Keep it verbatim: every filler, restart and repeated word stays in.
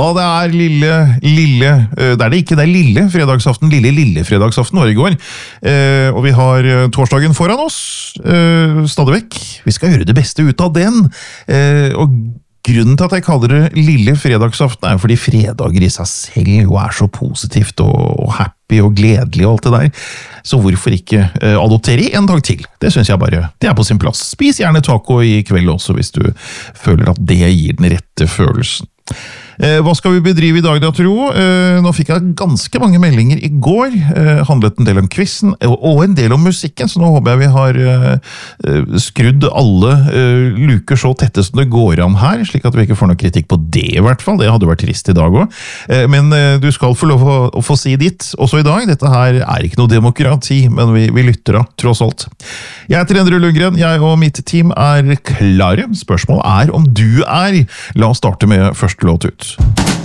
det er lille, lille, det er det ikke, det er lille fredagsaften, lille, lille fredagsaften var i går. Eh, og vi har torsdagen foran oss, eh, stadig vekk. Vi skal gjøre det beste ut av den. Eh, og grunnen til at jeg kaller det lille fredagsaften er fordi fredager i seg selv jo er så positivt og, og happy og gledelig og alt det der. Så hvorfor ikke eh, adoptere i en dag til? Det synes jeg bare, det er på sin plass. Spis gjerne taco i kveld også hvis du føler at det gir den rette følelsen. Eh, hva skal vi bedrive i dag da, tro? Eh, nå fikk jeg ganske mange meldinger i går, eh, handlet en del om quizen, og, og en del om musikken, så nå håper jeg vi har eh, skrudd alle eh, luker så tette som det går an her, slik at vi ikke får noe kritikk på det i hvert fall, det hadde vært trist i dag også. Eh, men eh, du skal få lov å, å få si ditt, også i dag. Dette her er ikke noe demokrati, men vi, vi lytter da, tross alt. Jeg heter Endre Lundgren, jeg og mitt team er klare. Spørsmålet er om du er. La oss starte med første låt ut.